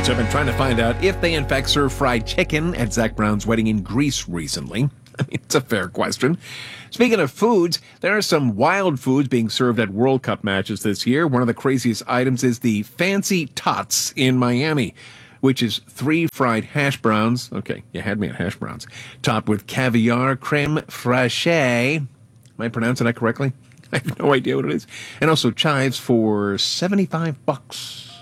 So I've been trying to find out if they in fact serve fried chicken at Zac Brown's wedding in Greece recently. I mean, it's a fair question. Speaking of foods, there are some wild foods being served at World Cup matches this year. One of the craziest items is the Fancy Tots in Miami, which is 3 fried hash browns. Okay, you had me at hash browns. Topped with caviar, creme fraiche. Am I pronouncing that correctly? I have no idea what it is. And also chives for $75.